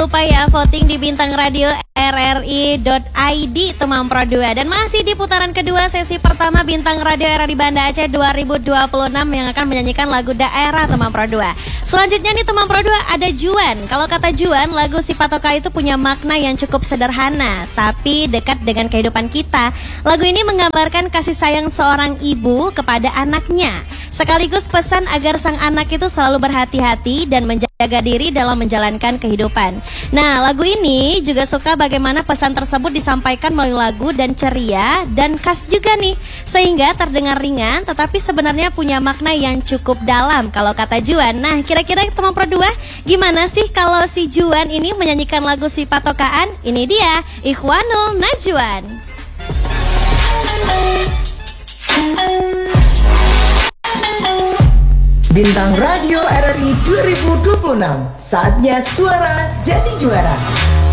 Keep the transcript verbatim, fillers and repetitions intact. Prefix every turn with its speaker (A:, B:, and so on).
A: lupa ya voting di Bintang Radio R R I dot I D teman Pro dua. Dan masih di putaran kedua sesi pertama Bintang Radio R R I Banda Aceh dua ribu dua puluh enam yang akan menyanyikan lagu daerah teman Pro dua. Selanjutnya nih teman Pro dua ada Juan. Kalau kata Juan, lagu Si Patoka itu punya makna yang cukup sederhana tapi dekat dengan kehidupan kita. Lagu ini menggambarkan kasih sayang seorang ibu kepada anaknya, sekaligus pesan agar sang anak itu selalu berhati-hati dan menjaga diri dalam menjalankan kehidupan. Nah, lagu ini juga suka bagaimana pesan tersebut disampaikan melalui lagu dan ceria dan khas juga nih, sehingga terdengar ringan tetapi sebenarnya punya makna yang cukup dalam kalau kata Juan. Nah, kira-kira teman Pro dua, gimana sih kalau si Juan ini menyanyikan lagu Si Patokaan? Ini dia Ikhwanul Najwan.
B: Bintang Radio R R I dua ribu dua puluh enam, saatnya suara jadi juara.